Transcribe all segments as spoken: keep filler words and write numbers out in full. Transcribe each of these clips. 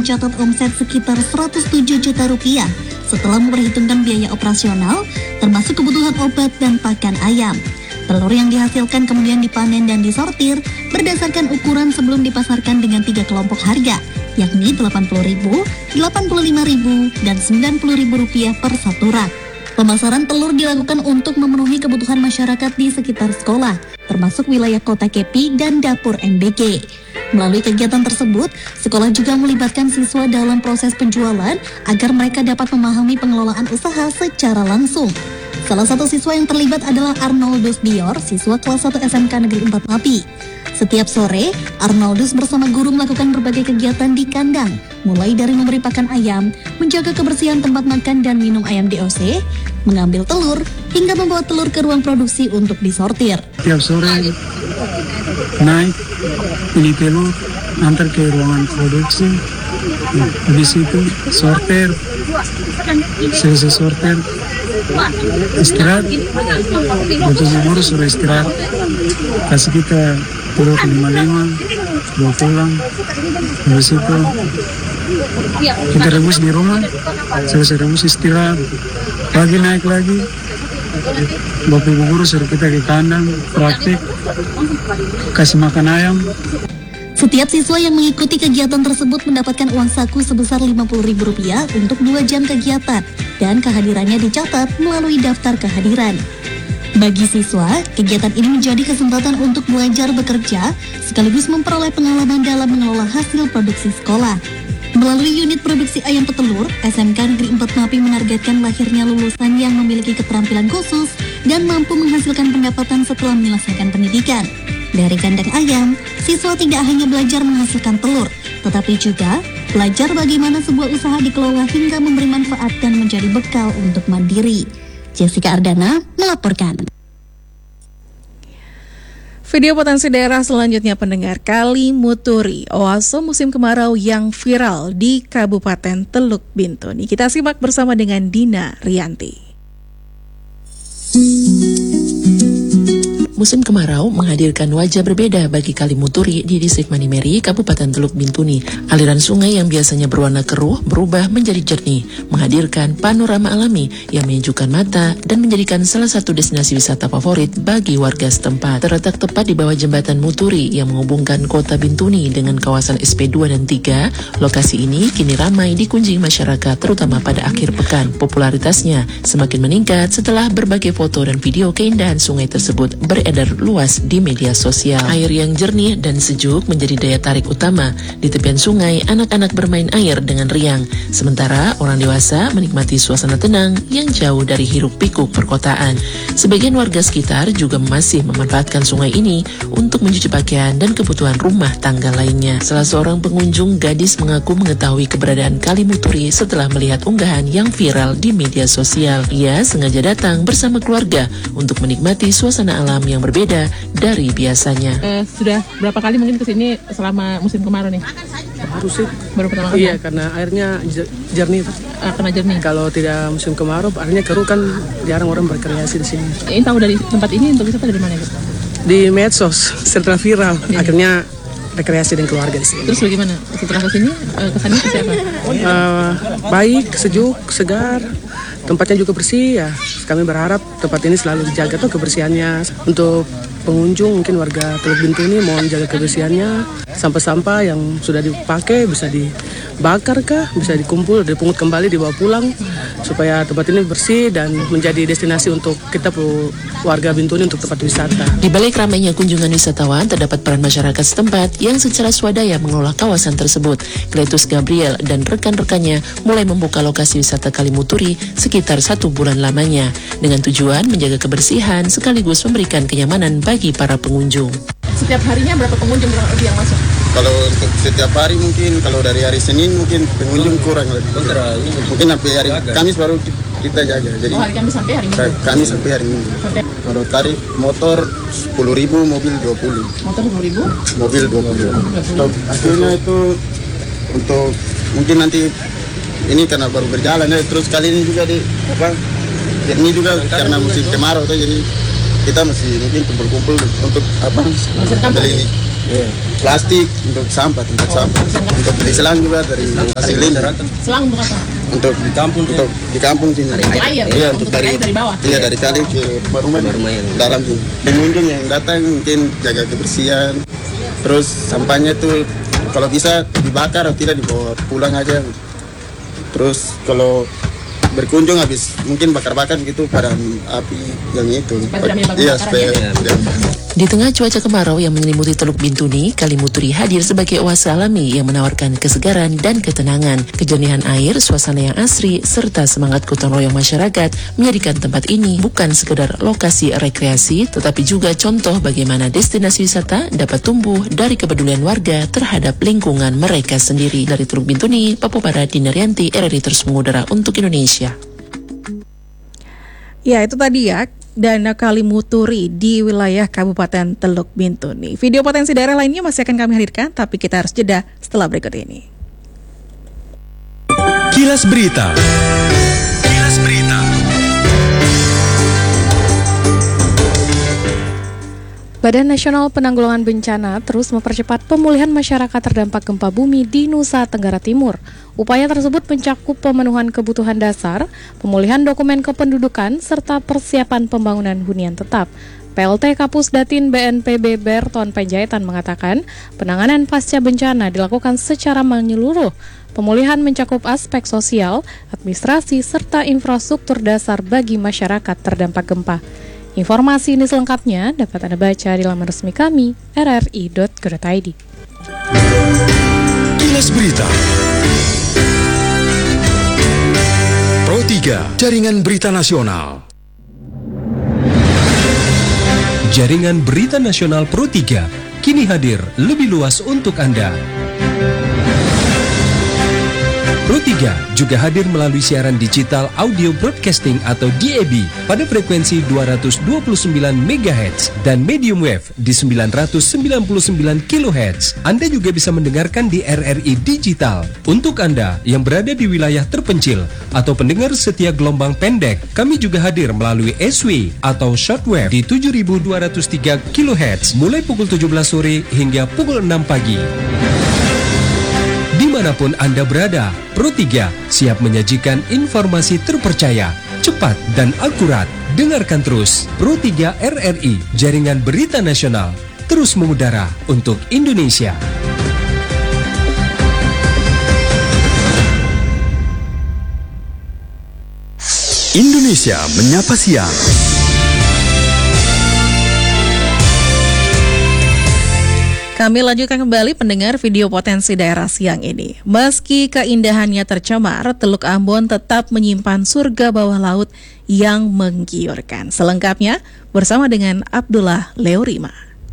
mencatat omset sekitar seratus tujuh juta rupiah setelah memperhitungkan biaya operasional, termasuk kebutuhan obat dan pakan ayam. Telur yang dihasilkan kemudian dipanen dan disortir berdasarkan ukuran sebelum dipasarkan dengan tiga kelompok harga, yakni delapan puluh ribu, delapan puluh lima ribu, dan sembilan puluh ribu rupiah per satu rak. Pemasaran telur dilakukan untuk memenuhi kebutuhan masyarakat di sekitar sekolah, termasuk wilayah kota Kepi dan dapur M B K. Melalui kegiatan tersebut, sekolah juga melibatkan siswa dalam proses penjualan agar mereka dapat memahami pengelolaan usaha secara langsung. Salah satu siswa yang terlibat adalah Arnoldus Dior, siswa kelas satu S M K Negeri empat Mapi. Setiap sore, Arnoldus bersama guru melakukan berbagai kegiatan di kandang, mulai dari memberi pakan ayam, menjaga kebersihan tempat makan dan minum ayam D O C, mengambil telur, hingga membawa telur ke ruang produksi untuk disortir. Tiap sore naik, ini telur, antar ke ruangan produksi, habis itu sortir, selesai sortir, istirahat, untuk mengurus suruh istirahat, kasih kita telur lima lima, bawa pulang, habis itu kita rebus di rumah, selesai rebus istirahat, pagi naik lagi, bapak ibu guru suruh kita ke kandang, praktik, kasih makan ayam. Setiap siswa yang mengikuti kegiatan tersebut mendapatkan uang saku sebesar lima puluh ribu rupiah untuk dua jam kegiatan dan kehadirannya dicatat melalui daftar kehadiran. Bagi siswa, kegiatan ini menjadi kesempatan untuk belajar bekerja sekaligus memperoleh pengalaman dalam mengelola hasil produksi sekolah. Melalui unit produksi ayam petelur, S M K Negeri empat Mapi menargetkan lahirnya lulusan yang memiliki keterampilan khusus dan mampu menghasilkan pendapatan setelah menyelesaikan pendidikan. Dari kandang ayam, siswa tidak hanya belajar menghasilkan telur, tetapi juga belajar bagaimana sebuah usaha dikelola hingga memberi manfaat dan menjadi bekal untuk mandiri. Jessica Ardana melaporkan. Video potensi daerah selanjutnya pendengar, Kali Muturi, oase musim kemarau yang viral di Kabupaten Teluk Bintuni. Kita simak bersama dengan Dina Rianti. Musim kemarau menghadirkan wajah berbeda bagi Kali Muturi di Distrik Manimeri, Kabupaten Teluk Bintuni. Aliran sungai yang biasanya berwarna keruh berubah menjadi jernih, menghadirkan panorama alami yang menyejukkan mata dan menjadikan salah satu destinasi wisata favorit bagi warga setempat. Terletak tepat di bawah jembatan Muturi yang menghubungkan kota Bintuni dengan kawasan S P dua dan tiga, lokasi ini kini ramai dikunjungi masyarakat terutama pada akhir pekan. Popularitasnya semakin meningkat setelah berbagai foto dan video keindahan sungai tersebut ber beredar luas di media sosial. Air yang jernih dan sejuk menjadi daya tarik utama. Di tepian sungai, anak-anak bermain air dengan riang, sementara orang dewasa menikmati suasana tenang yang jauh dari hiruk-pikuk perkotaan. Sebagian warga sekitar juga masih memanfaatkan sungai ini untuk mencuci pakaian dan kebutuhan rumah tangga lainnya. Salah seorang pengunjung gadis mengaku mengetahui keberadaan Kali Muturi setelah melihat unggahan yang viral di media sosial. Ia sengaja datang bersama keluarga untuk menikmati suasana alam yang berbeda dari biasanya. Uh, sudah berapa kali mungkin kesini selama musim kemarau nih? Baru sih. Baru pertama kali? Iya, karena airnya jernih. Uh, karena jernih? Kalau tidak musim kemarau, airnya keruh kan jarang orang berkreasi di sini. Ini tahu dari tempat ini untuk wisata dari mana gitu? Di medsos, setelah viral. Iya. Akhirnya rekreasi dengan keluarga di sini. Terus bagaimana? Setelah kesini, uh, kesannya seperti apa? Uh, baik, sejuk, segar. Tempatnya juga bersih ya. Kami berharap tempat ini selalu dijaga tuh kebersihannya. Untuk pengunjung mungkin warga Teluk Bintuni mau menjaga kebersihannya. Sampah-sampah yang sudah dipakai bisa dibakar kah, bisa dikumpul, dipungut kembali, dibawa pulang supaya tempat ini bersih dan menjadi destinasi untuk kita warga Bintuni untuk tempat wisata. Di balik ramainya kunjungan wisatawan terdapat peran masyarakat setempat yang secara swadaya mengelola kawasan tersebut. Kletus Gabriel dan rekan-rekannya mulai membuka lokasi wisata Kali Muturi sekitar satu bulan lamanya dengan tujuan menjaga kebersihan sekaligus memberikan kenyamanan bagi para pengunjung. Setiap harinya berapa pengunjung yang masuk? Kalau untuk setiap hari mungkin, kalau dari hari Senin mungkin pengunjung kurang lebih. Mungkin sampai hari Kamis baru kita jaga. Jadi oh, hari Kamis sampai hari Minggu? Kamis sampai hari Minggu. Kalau tarif motor sepuluh ribu, mobil dua puluh. Motor sepuluh ribu? Mobil dua puluh. Stok akhirnya itu untuk mungkin nanti ini karena baru berjalan ya, terus kali ini juga di apa? Ini juga karena musim kemarau tuh, jadi kita masih mungkin kumpul-kumpul untuk apa? Beli Iya. Plastik untuk sampah, tempat sampah. Untuk beli selang juga dari hasil ini. Selang untuk apa? Untuk di kampung, untuk di kampung sini. Air. Iya, untuk dari dari bawah. Iya, dari kali ke rumah rumah yang dalam sini. Pengunjung yang datang mungkin jaga kebersihan. Terus sampahnya tuh kalau bisa dibakar atau tidak dibawa pulang aja. Terus kalau berkunjung habis mungkin bakar-bakar gitu padam api yang itu. Iya, supaya tidak. Di tengah cuaca kemarau yang menyelimuti Teluk Bintuni, Kali Muturi hadir sebagai oase alami yang menawarkan kesegaran dan ketenangan. Kejernihan air, suasana yang asri, serta semangat gotong royong masyarakat menjadikan tempat ini bukan sekedar lokasi rekreasi, tetapi juga contoh bagaimana destinasi wisata dapat tumbuh dari kepedulian warga terhadap lingkungan mereka sendiri. Dari Teluk Bintuni, Papua Barat, Dina Rianti, R R I terus mengudara untuk Indonesia. Ya, itu tadi ya, Dana Kali Muturi di wilayah Kabupaten Teluk Bintuni. Video potensi daerah lainnya masih akan kami hadirkan, tapi kita harus jeda setelah berikut ini. Kilas Berita. Kilas Berita. Badan Nasional Penanggulangan Bencana terus mempercepat pemulihan masyarakat terdampak gempa bumi di Nusa Tenggara Timur. Upaya tersebut mencakup pemenuhan kebutuhan dasar, pemulihan dokumen kependudukan, serta persiapan pembangunan hunian tetap. P L T Kapus Datin B N P B Berton Panjaitan mengatakan, penanganan pasca bencana dilakukan secara menyeluruh. Pemulihan mencakup aspek sosial, administrasi, serta infrastruktur dasar bagi masyarakat terdampak gempa. Informasi ini selengkapnya dapat Anda baca di laman resmi kami, r r i dot go dot i d. Kilas Berita. Pro tiga, Jaringan Berita Nasional. Jaringan Berita Nasional Pro tiga kini hadir lebih luas untuk Anda. Pro tiga juga hadir melalui siaran digital audio broadcasting atau D A B pada frekuensi dua ratus dua puluh sembilan megahertz dan medium wave di sembilan ratus sembilan puluh sembilan kilohertz. Anda juga bisa mendengarkan di R R I Digital. Untuk Anda yang berada di wilayah terpencil atau pendengar setia gelombang pendek, kami juga hadir melalui S W atau shortwave di tujuh ribu dua ratus tiga kilohertz mulai pukul tujuh belas sore hingga pukul enam pagi. Dimanapun Anda berada, Pro tiga siap menyajikan informasi terpercaya, cepat, dan akurat. Dengarkan terus Pro tiga R R I, Jaringan Berita Nasional, terus mengudara untuk Indonesia. Indonesia Menyapa Siang. Kami lanjutkan kembali pendengar video potensi daerah siang ini. Meski keindahannya tercemar, Teluk Ambon tetap menyimpan surga bawah laut yang menggiurkan. Selengkapnya bersama dengan Abdullah Leorima.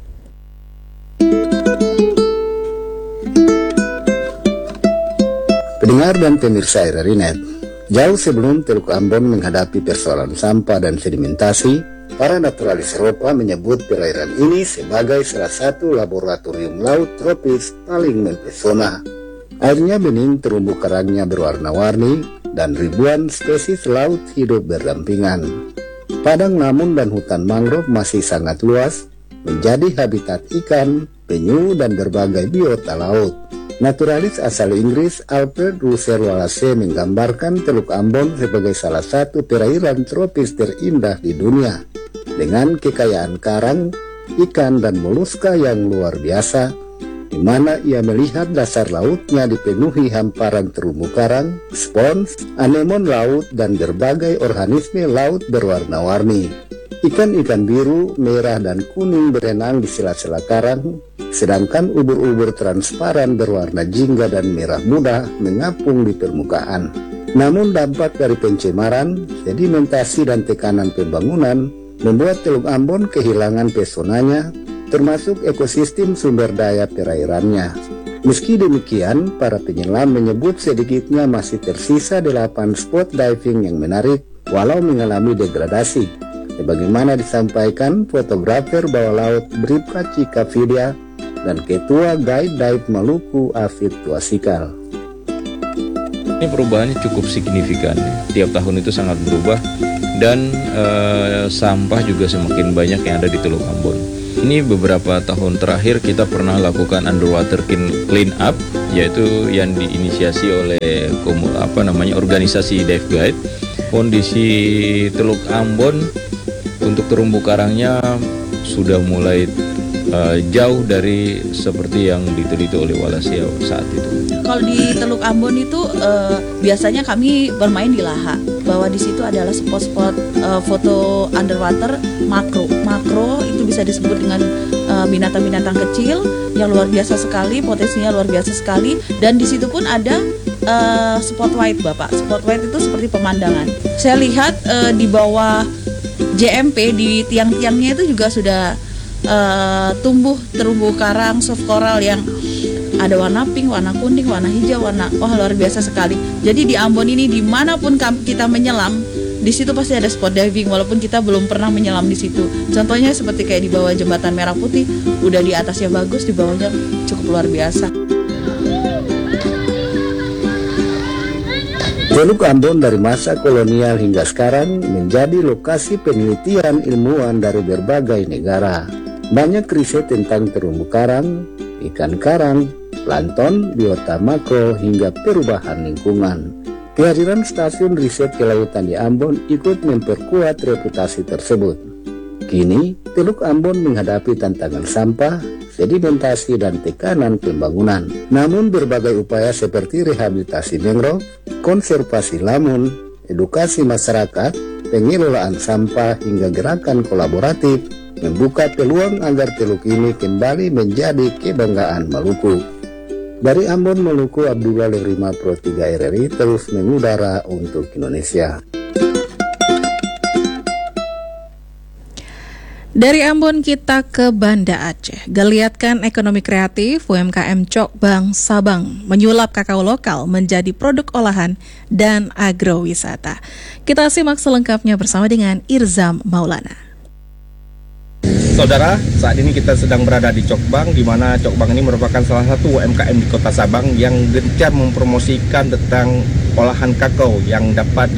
Pendengar dan pemirsa R R I Net, jauh sebelum Teluk Ambon menghadapi persoalan sampah dan sedimentasi, para naturalis Eropa menyebut perairan ini sebagai salah satu laboratorium laut tropis paling mempesona. Airnya bening, terumbu karangnya berwarna-warni, dan ribuan spesies laut hidup berdampingan. Padang namun dan hutan mangrove masih sangat luas, menjadi habitat ikan, penyu, dan berbagai biota laut. Naturalis asal Inggris Alfred Russel Wallace menggambarkan Teluk Ambon sebagai salah satu perairan tropis terindah di dunia, dengan kekayaan karang, ikan, dan moluska yang luar biasa, di mana ia melihat dasar lautnya dipenuhi hamparan terumbu karang, spons, anemon laut, dan berbagai organisme laut berwarna-warni. Ikan-ikan biru, merah, dan kuning berenang di sela-sela karang, sedangkan ubur-ubur transparan berwarna jingga dan merah muda mengapung di permukaan. Namun dampak dari pencemaran, sedimentasi, dan tekanan pembangunan membuat Teluk Ambon kehilangan pesonanya, termasuk ekosistem sumber daya perairannya. Meski demikian, para penyelam menyebut sedikitnya masih tersisa delapan spot diving yang menarik, walau mengalami degradasi. Sebagaimana disampaikan fotografer bawah laut Bribka Cika Vidya dan Ketua Guide Dive Maluku Afid Tuasikal. Ini perubahannya cukup signifikan, tiap tahun itu sangat berubah dan e, sampah juga semakin banyak yang ada di Teluk Ambon. Ini beberapa tahun terakhir kita pernah lakukan underwater clean up, yaitu yang diinisiasi oleh apa namanya organisasi Dive Guide. Kondisi Teluk Ambon untuk terumbu karangnya sudah mulai uh, jauh dari seperti yang diteliti oleh Wallacea saat itu. Kalau di Teluk Ambon itu uh, biasanya kami bermain di Laha, bahwa di situ adalah spot-spot uh, foto underwater makro. Makro itu bisa disebut dengan uh, binatang-binatang kecil yang luar biasa sekali, potensinya luar biasa sekali, dan di situ pun ada uh, spot white, Bapak. Spot white itu seperti pemandangan. Saya lihat uh, di bawah J M P di tiang-tiangnya itu juga sudah uh, tumbuh terumbu karang soft coral yang ada warna pink, warna kuning, warna hijau, warna wah luar biasa sekali. Jadi di Ambon ini dimanapun kita menyelam, di situ pasti ada spot diving walaupun kita belum pernah menyelam di situ. Contohnya seperti kayak di bawah jembatan Merah Putih, udah di atasnya bagus, di bawahnya cukup luar biasa. Teluk Ambon dari masa kolonial hingga sekarang menjadi lokasi penelitian ilmuwan dari berbagai negara. Banyak riset tentang terumbu karang, ikan karang, plankton, biota makro, hingga perubahan lingkungan. Kehadiran stasiun riset kelautan di Ambon ikut memperkuat reputasi tersebut. Kini, Teluk Ambon menghadapi tantangan sampah, sedimentasi, dan tekanan pembangunan. Namun berbagai upaya seperti rehabilitasi mangrove, konservasi lamun, edukasi masyarakat, pengelolaan sampah, hingga gerakan kolaboratif membuka peluang agar teluk ini kembali menjadi kebanggaan Maluku. Dari Ambon, Maluku, Abdullah Lehrima, Pro tiga R R I terus mengudara untuk Indonesia. Dari Ambon kita ke Banda Aceh. Geliatkan ekonomi kreatif, U M K M Cokbang Sabang menyulap kakao lokal menjadi produk olahan dan agrowisata. Kita simak selengkapnya bersama dengan Irzam Maulana. Saudara, saat ini kita sedang berada di Cokbang, di mana Cokbang ini merupakan salah satu U M K M di Kota Sabang yang gencar mempromosikan tentang olahan kakao yang dapat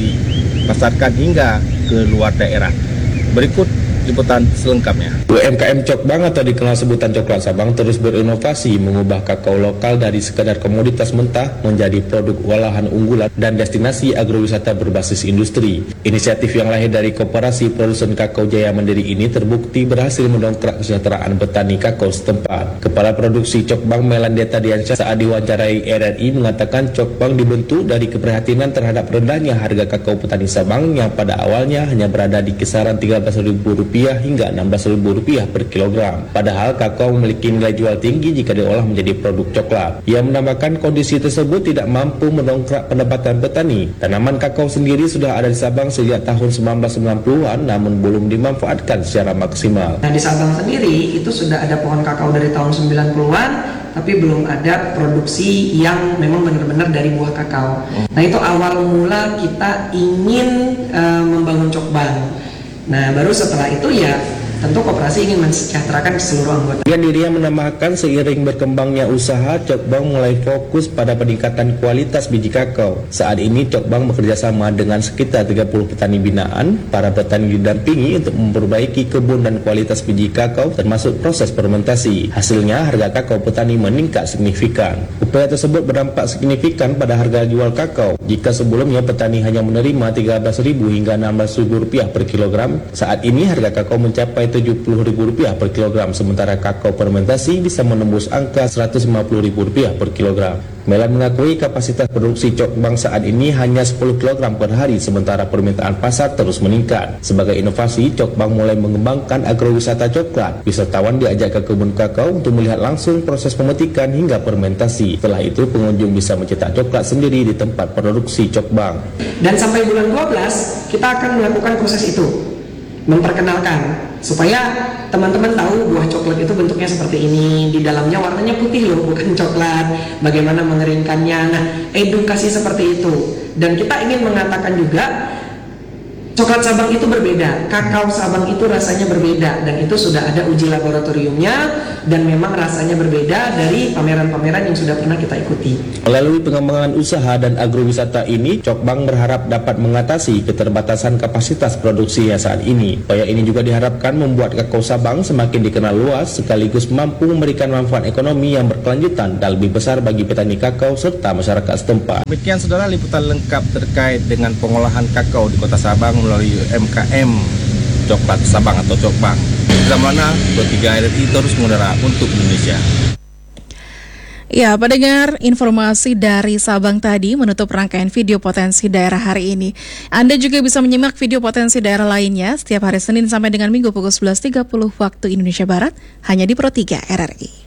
dipasarkan hingga ke luar daerah. Berikut liputan selengkapnya. U M K M Cokbang atau dikenal sebutan Coklat Sabang terus berinovasi mengubah kakao lokal dari sekadar komoditas mentah menjadi produk olahan unggulan dan destinasi agrowisata berbasis industri. Inisiatif yang lahir dari Koperasi Produsen Kakao Jaya Mandiri ini terbukti berhasil mendongkrak kesejahteraan petani kakao setempat. Kepala Produksi Cokbang Melandeta Diansyah saat diwawancarai R R I mengatakan Cokbang dibentuk dari keprihatinan terhadap rendahnya harga kakao petani Sabang yang pada awalnya hanya berada di kisaran tiga belas ribu rupiah hingga enam belas ribu rupiah per kilogram. Padahal kakao memiliki nilai jual tinggi jika diolah menjadi produk coklat. Ia menambahkan kondisi tersebut tidak mampu mendongkrak pendapatan petani. Tanaman kakao sendiri sudah ada di Sabang sejak tahun sembilan belas sembilan puluhan namun belum dimanfaatkan secara maksimal. Nah, di Sabang sendiri itu sudah ada pohon kakao dari tahun sembilan puluhan tapi belum ada produksi yang memang benar-benar dari buah kakao. Nah, itu awal mula kita ingin uh, membangun Cokbang. Nah, baru setelah itu ya tentu koperasi ingin mensejahterakan seluruh anggota. Dia dirinya menambahkan seiring berkembangnya usaha, Cokbang mulai fokus pada peningkatan kualitas biji kakao. Saat ini Cokbang bekerja sama dengan sekitar tiga puluh petani binaan. Para petani didampingi untuk memperbaiki kebun dan kualitas biji kakao termasuk proses fermentasi. Hasilnya harga kakao petani meningkat signifikan. Upaya tersebut berdampak signifikan pada harga jual kakao. Jika sebelumnya petani hanya menerima tiga belas ribu hingga enam belas ribu rupiah per kilogram, saat ini harga kakao mencapai tujuh puluh ribu rupiah per kilogram, sementara kakao fermentasi bisa menembus angka seratus lima puluh ribu rupiah per kilogram. Melan mengakui kapasitas produksi Cokbang saat ini hanya sepuluh kilogram per hari, sementara permintaan pasar terus meningkat. Sebagai inovasi, Cokbang mulai mengembangkan agrowisata coklat. Wisatawan diajak ke kebun kakao untuk melihat langsung proses pemetikan hingga fermentasi. Setelah itu, pengunjung bisa mencetak coklat sendiri di tempat produksi Cokbang. Dan sampai bulan dua belas, kita akan melakukan proses itu, memperkenalkan supaya teman-teman tahu buah coklat itu bentuknya seperti ini, di dalamnya warnanya putih loh, bukan coklat, bagaimana mengeringkannya. Nah, edukasi seperti itu. Dan kita ingin mengatakan juga Coklat Sabang itu berbeda, kakao Sabang itu rasanya berbeda, dan itu sudah ada uji laboratoriumnya, dan memang rasanya berbeda dari pameran-pameran yang sudah pernah kita ikuti. Melalui pengembangan usaha dan agrowisata ini, Cokbang berharap dapat mengatasi keterbatasan kapasitas produksinya saat ini. Upaya ini juga diharapkan membuat kakao Sabang semakin dikenal luas, sekaligus mampu memberikan manfaat ekonomi yang berkelanjutan dan lebih besar bagi petani kakao serta masyarakat setempat. Demikian saudara liputan lengkap terkait dengan pengolahan kakao di Kota Sabang melalui U M K M Coklat Sabang atau Cokbang. Zamana Pro tiga R R I terus mengudara untuk Indonesia. Ya, pendengar, informasi dari Sabang tadi menutup rangkaian video potensi daerah hari ini. Anda juga bisa menyimak video potensi daerah lainnya setiap hari Senin sampai dengan Minggu pukul sebelas tiga puluh waktu Indonesia Barat hanya di Pro tiga R R I.